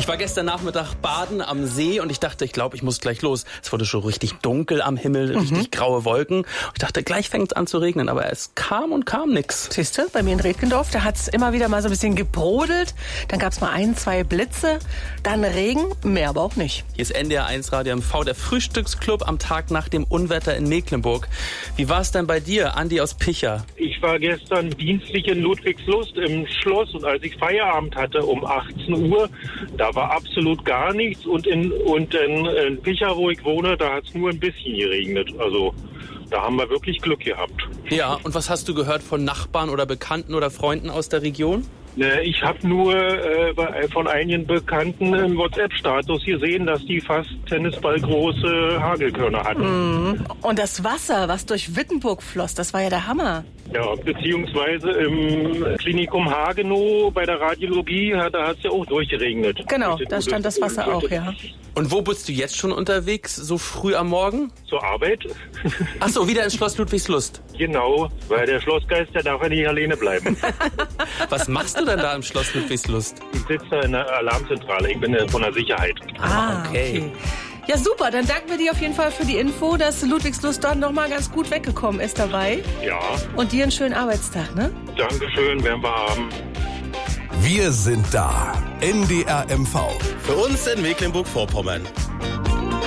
Ich war gestern Nachmittag baden am See und ich dachte, ich muss gleich los. Es wurde schon richtig dunkel am Himmel, richtig graue Wolken. Und ich dachte, gleich fängt es an zu regnen, aber es kam und kam nix. Siehst du, bei mir in Redgendorf, da hat es immer wieder mal so ein bisschen gebrodelt. Dann gab es mal 1, 2 Blitze, dann Regen, mehr aber auch nicht. Hier ist NDR 1 Radio MV, der Frühstücksclub am Tag nach dem Unwetter in Mecklenburg. Wie war es denn bei dir, Andi aus Picha? Ich war gestern dienstlich in Ludwigslust im Schloss und als ich Feierabend hatte um 18 Uhr, da war absolut gar nichts und in Picha, wo ich wohne, da hat es nur ein bisschen geregnet. Also da haben wir wirklich Glück gehabt. Ja, und was hast du gehört von Nachbarn oder Bekannten oder Freunden aus der Region? Ich habe nur von einigen Bekannten im WhatsApp-Status gesehen, dass die fast tennisballgroße Hagelkörner hatten. Und das Wasser, was durch Wittenburg floss, das war ja der Hammer. Ja, beziehungsweise im Klinikum Hagenow bei der Radiologie, da hat es ja auch durchgeregnet. Genau, da stand das Wasser auch, ja. Und wo bist du jetzt schon unterwegs, so früh am Morgen? Zur Arbeit? Ach so, wieder ins Schloss Ludwigslust. Genau, weil der Schlossgeist, der darf ja nicht alleine bleiben. Was machst du denn da im Schloss Ludwigslust? Ich sitze da in der Alarmzentrale, ich bin von der Sicherheit. Okay. Ja, super, dann danken wir dir auf jeden Fall für die Info, dass Ludwigslust dort noch mal ganz gut weggekommen ist dabei. Ja. Und dir einen schönen Arbeitstag, ne? Dankeschön, werden wir haben. Wir sind da. NDR MV. Für uns in Mecklenburg-Vorpommern.